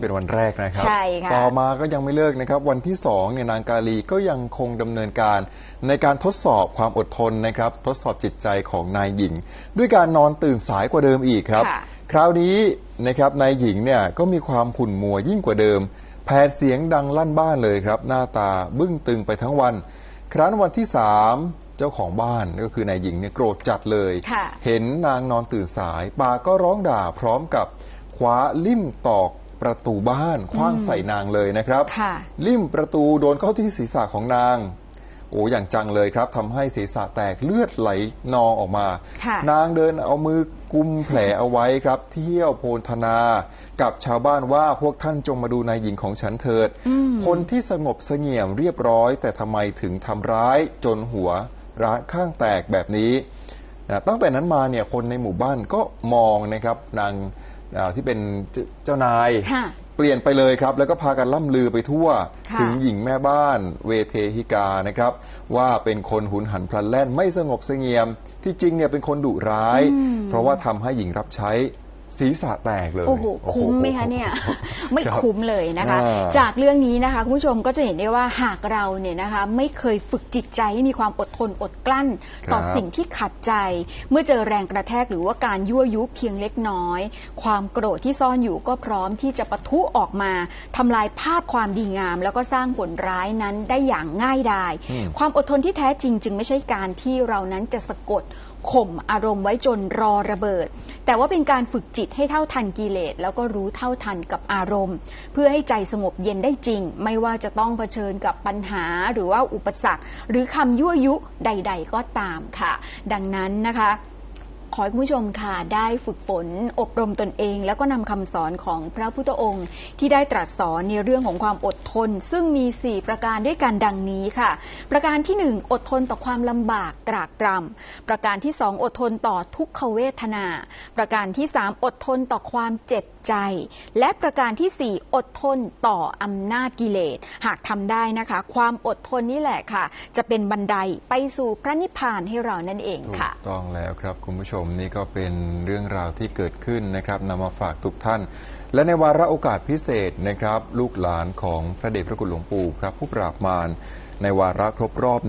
เป็นวันแรกนะครับใช่ค่ะต่อมาก็ยังไม่เลิกนะครับวันที่2เนี่ยนางกาลีก็ยังคงดำเนินการในการทดสอบความอดทนนะครับทดสอบจิตใจของนายหญิงด้วยการนอนตื่นสายกว่าเดิมอีกครับคราวนี้นะครับนายหญิงเนี่ยก็มีความขุ่นมัวยิ่งกว่าเดิมแผดเสียงดังลั่นบ้านเลยครับหน้าตาบึ้งตึงไปทั้งวันครั้นวันที่3เจ้าของบ้านก็คือนายหญิงเนี่ยโกรธจัดเลยเห็นนางนอนตื่นสายปากก็ร้องด่าพร้อมกับคว้าลิ่มตอกประตูบ้านคว้างใส่นางเลยนะครับลิ่มประตูโดนเข้าที่ศีรษะของนางโอ้อย่างจังเลยครับทำให้ศีรษะแตกเลือดไหลนองออกมานางเดินเอามือกุมแผลเอาไว้ครับเที่ยวโพลธนากับชาวบ้านว่าพวกท่านจงมาดูนายหญิงของฉันเถิดคนที่สงบเสงี่ยมเรียบร้อยแต่ทำไมถึงทำร้ายจนหัวร้างข้างแตกแบบนี้ตั้งแต่นั้นมาเนี่ยคนในหมู่บ้านก็มองนะครับนางที่เป็นเจ้านายเปลี่ยนไปเลยครับแล้วก็พากันล่ำลือไปทั่วถึงหญิงแม่บ้านเวเทหิกานะครับว่าเป็นคนหุนหันพลันแล่นไม่สงบเสงี่ยมที่จริงเนี่ยเป็นคนดุร้ายเพราะว่าทำให้หญิงรับใช้ศีรษะแตกเลยโอ้โหคุ้มไหมคะเนี่ยไม่คุ้มเลยนะคะจากเรื่องนี้นะคะคุณผู้ชมก็จะเห็นได้ว่าหากเราเนี่ยนะคะไม่เคยฝึกจิตใจให้มีความอดทนอดกลั้นต่อสิ่งที่ขัดใจเมื่อเจอแรงกระแทกหรือว่าการยั่วยุเพียงเล็กน้อยความโกรธที่ซ่อนอยู่ก็พร้อมที่จะปะทุออกมาทำลายภาพความดีงามแล้วก็สร้างผลร้ายนั้นได้อย่างง่ายดายความอดทนที่แท้จริงจึงไม่ใช่การที่เรานั้นจะสะกดข่มอารมณ์ไว้จนรอระเบิดแต่ว่าเป็นการฝึกจิตให้เท่าทันกิเลสแล้วก็รู้เท่าทันกับอารมณ์เพื่อให้ใจสงบเย็นได้จริงไม่ว่าจะต้องเผชิญกับปัญหาหรือว่าอุปสรรคหรือคำยั่วยุใดๆก็ตามค่ะดังนั้นนะคะขอให้คุณผู้ชมค่ะได้ฝึกฝนอบรมตนเองแล้วก็นำคำสอนของพระพุทธองค์ที่ได้ตรัสสอนในเรื่องของความอดทนซึ่งมี4ประการด้วยกันดังนี้ค่ะประการที่1อดทนต่อความลำบากตรากตรำประการที่2อดทนต่อทุกขเวทนาประการที่3อดทนต่อความเจ็บใจและประการที่4อดทนต่ออำนาจกิเลสหากทำได้นะคะความอดทนนี่แหละค่ะจะเป็นบันไดไปสู่พระนิพพานให้เรานั่นเองค่ะถูกต้องแล้วครับคุณผู้ชมนี่ก็เป็นเรื่องราวที่เกิดขึ้นนะครับนำมาฝากทุกท่านและในวาระโอกาสพิเศษนะครับลูกหลานของพระเดชพระคุณหลวงปู่พระผู้ปราบมารในวาระครบรอบ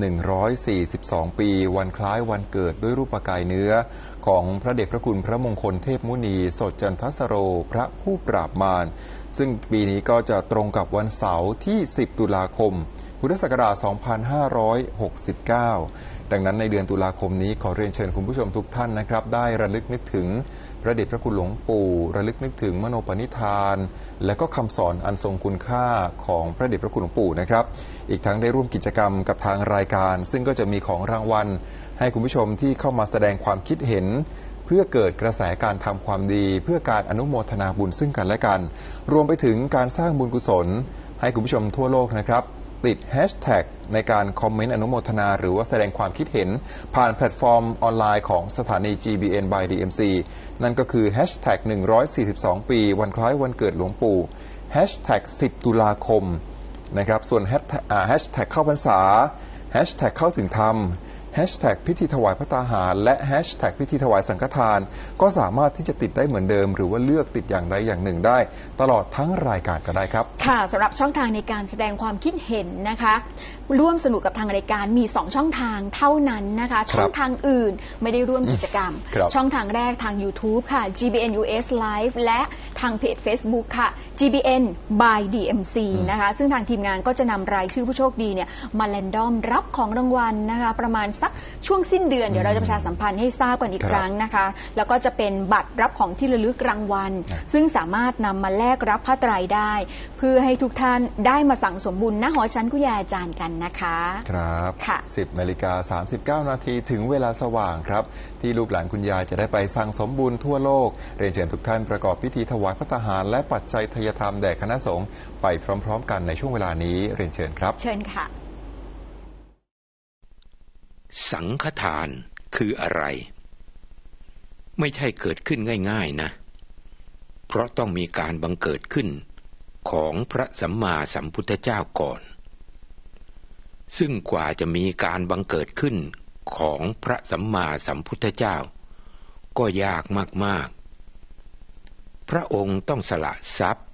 142ปีวันคล้ายวันเกิดด้วยรูปกายเนื้อของพระเดชพระคุณพระมงคลเทพมุนีสดจันทสโรพระผู้ปราบมารซึ่งปีนี้ก็จะตรงกับวันเสาร์ที่10ตุลาคมพุทธศักราช2569ดังนั้นในเดือนตุลาคมนี้ขอเรียนเชิญคุณผู้ชมทุกท่านนะครับได้ระลึกนึกถึงพระเดชพระคุณหลวงปู่ระลึกนึกถึงมโนปณิธานและก็คำสอนอันทรงคุณค่าของพระเดชพระคุณหลวงปู่นะครับอีกทั้งได้ร่วมกิจกรรมกับทางรายการซึ่งก็จะมีของรางวัลให้คุณผู้ชมที่เข้ามาแสดงความคิดเห็นเพื่อเกิดกระแสการทำความดีเพื่อการอนุโมทนาบุญซึ่งกันและกันรวมไปถึงการสร้างบุญกุศลให้คุณผู้ชมทั่วโลกนะครับติดแฮชแท็กในการคอมเมนต์อนุโมทนาหรือว่าแสดงความคิดเห็นผ่านแพลตฟอร์มออนไลน์ของสถานี GBN by DMC นั่นก็คือแฮชแท็ก142ปีวันคล้ายวันเกิดหลวงปู่แฮชแท็ก10ตุลาคมนะครับส่วนแฮชแท็กเข้าพรรษาแฮชแท็กเข้าถึงธรรมแฮชแท็กพิธีถวายพระตาหารและแฮชแท็กพิธีถวายสังฆทานก็สามารถที่จะติดได้เหมือนเดิมหรือว่าเลือกติดอย่างใดอย่างหนึ่งได้ตลอดทั้งรายการก็ได้ครับค่ะสำหรับช่องทางในการแสดงความคิดเห็นนะคะร่วมสนุกกับทางรายการมี2ช่องทางเท่านั้นนะคะช่องทางอื่นไม่ได้ร่วมกิจกรรมช่องทางแรกทาง YouTube ค่ะ GBN US Live และทางเพจ Facebook ค่ะ GBN by DMC นะคะซึ่งทางทีมงานก็จะนำรายชื่อผู้โชคดีเนี่ยมาแรนดอมรับของรางวัลนะคะประมาณสักช่วงสิ้นเดือนเดี๋ยวเราจะประชาสัมพันธ์ให้ทราบกันอีกครั้งนะคะแล้วก็จะเป็นบัตรรับของที่ระลึกรางวัลซึ่งสามารถนำมาแลกรับผ้าไตรได้เพื่อให้ทุกท่านได้มาสั่งสมบุญณหอชั้นคุณยายอาจารย์กันนะคะครับ10:39 นาทีถึงเวลาสว่างครับที่ลูกหลานคุณยายจะได้ไปสั่งสมบุญทั่วโลกเรียนเชิญทุกท่านประกอบพิธีถวายพระตาหารและปัจจัยทายธรรมแด่คณะสงฆ์ไปพร้อมๆกันในช่วงเวลานี้เรียนเชิญครับเชิญค่ะสังฆทานคืออะไรไม่ใช่เกิดขึ้นง่ายๆนะเพราะต้องมีการบังเกิดขึ้นของพระสัมมาสัมพุทธเจ้าก่อนซึ่งกว่าจะมีการบังเกิดขึ้นของพระสัมมาสัมพุทธเจ้าก็ยากมากๆพระองค์ต้องสละทรัพย์